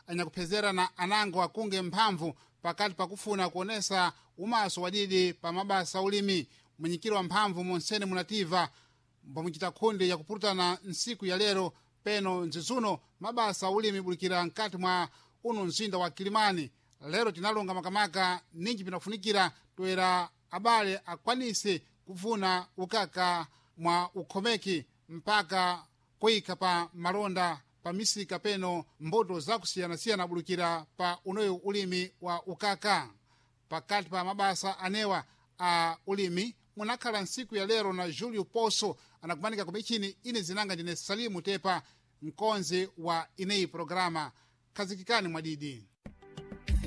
anyakuphezera na anango akunge mphamvu pakati pakufuna kuonesa umaso wadidi pa mabasa ulimi. Mwenyekiri wa mphamvu monsene munativa pamuchita khundi yakupurutana nsiku ya lero peno nzizuno mabasa ulimi bulikira nkati mwa uno mzinda wa Kilimani. Lero tinalonga makamaka ninji pinafunikira toera abale akwanise kuvuna ukaka mwa ukhomeki mpaka kuika pa malonda pa misika peno mboto zakusiyana-siyana bulukira pa unoyo ulimi wa ukaka. Pakati pa mabasa anewa a ulimi munakhala nsiku ya lero na Julio Poso anakumanika kumichini ine zinanga ndine Salimu Tepa mkonzi wa ineyi programa. Kazikikani mwadidi.